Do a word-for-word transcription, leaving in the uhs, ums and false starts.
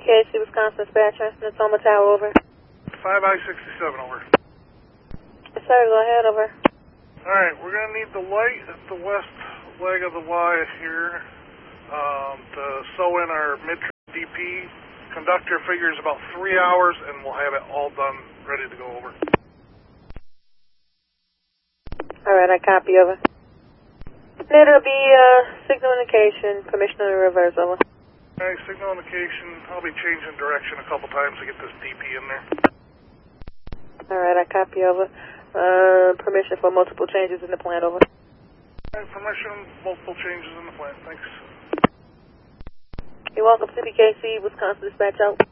K C, Wisconsin Dispatch, Transmitoma Tower, over. five I sixty-seven, over. Yes, sir, go ahead, over. Alright, we're going to need the light at the west leg of the Y here um, to sew in our mid-trip D P. Conductor figures about three hours, and we'll have it all done, ready to go, over. Alright, I copy, over. It'll be uh, signal indication, permission to reverse, over. Alright, signal indication. I'll be changing direction a couple times to get this D P in there. Alright, I copy, over. Uh, permission for multiple changes in the plan, over. Alright, permission, multiple changes in the plan. Thanks. You're welcome, C B K C, Wisconsin Dispatch, out.